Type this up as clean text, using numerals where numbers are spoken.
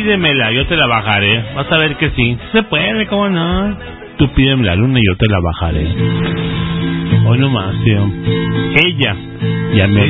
pídemela, yo te la bajaré. Vas a ver que sí. Se puede, ¿cómo no? Tú pídeme la luna y yo te la bajaré. Hoy nomás, tío. Ella ya me